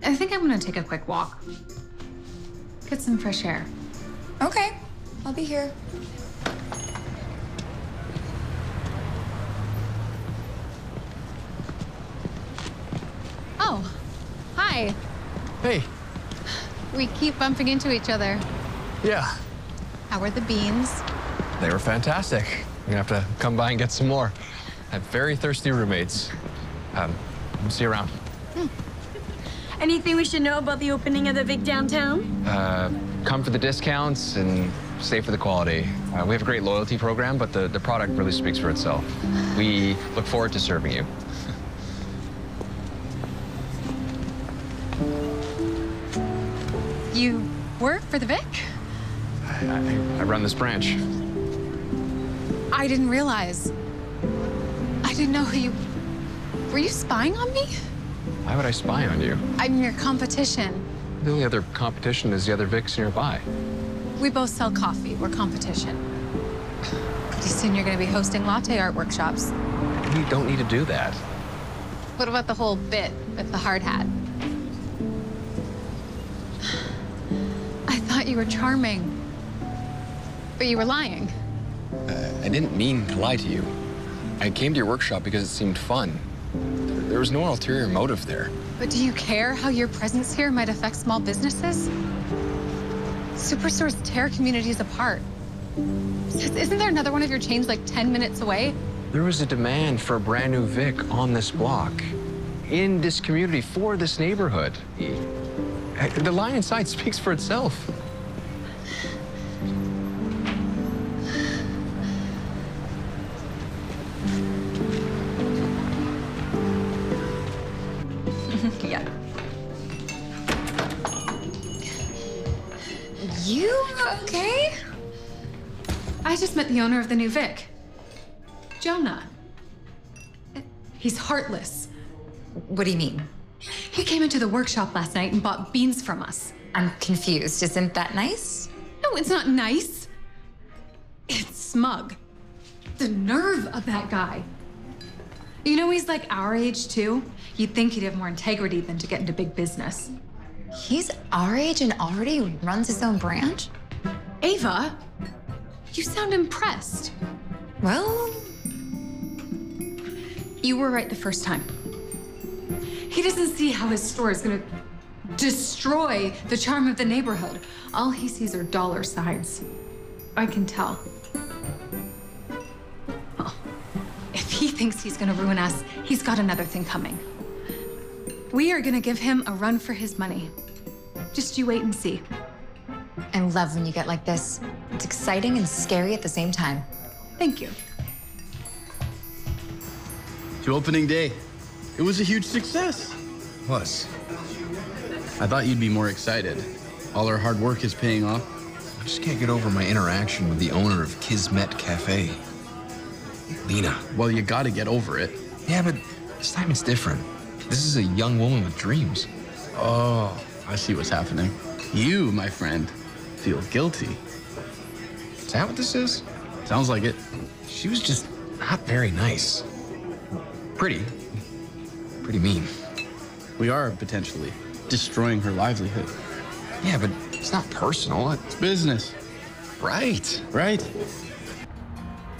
I think I'm gonna take a quick walk. Get some fresh air. Okay, I'll be here. Oh, hi. Hey. We keep bumping into each other. Yeah. How are the beans? They were fantastic. You're gonna have to come by and get some more. I have very thirsty roommates. See you around. Anything we should know about the opening of the Vic downtown? Come for the discounts and stay for the quality. We have a great loyalty program, but the product really speaks for itself. We look forward to serving you. You work for the Vic? I run this branch. I didn't realize. I didn't know who you... Were you spying on me? Why would I spy on you? I'm your competition. The only other competition is the other Vics nearby. We both sell coffee. We're competition. Pretty soon you're going to be hosting latte art workshops. We don't need to do that. What about the whole bit with the hard hat? I thought you were charming. But you were lying. I didn't mean to lie to you. I came to your workshop because it seemed fun. There was no ulterior motive there. But do you care how your presence here might affect small businesses? Superstores tear communities apart. Isn't there another one of your chains like 10 minutes away? There was a demand for a brand new Vic on this block, in this community, for this neighborhood. The line inside speaks for itself. Yeah. You okay? I just met the owner of the new Vic, Jonah. He's heartless. What do you mean? He came into the workshop last night and bought beans from us. I'm confused. Isn't that nice? No, it's not nice. It's smug. The nerve of that guy. You know, he's like our age, too. You'd think he'd have more integrity than to get into big business. He's our age and already runs his own branch? Ava, you sound impressed. Well, You were right the first time. He doesn't see how his store is gonna destroy the charm of the neighborhood. All he sees are dollar signs. I can tell. Well, if he thinks he's gonna ruin us, he's got another thing coming. We are gonna give him a run for his money. Just you wait and see. I love when you get like this. It's exciting and scary at the same time. Thank you. To opening day. It was a huge success. Was. I thought you'd be more excited. All our hard work is paying off. I just can't get over my interaction with the owner of Kismet Cafe. Lena. Well, you gotta get over it. Yeah, but this time it's different. This is a young woman with dreams. Oh, I see what's happening. You, my friend, feel guilty. Is that what this is? Sounds like it. She was just not very nice. Pretty mean. We are potentially destroying her livelihood. Yeah, but it's not personal. It's business. Right. Right.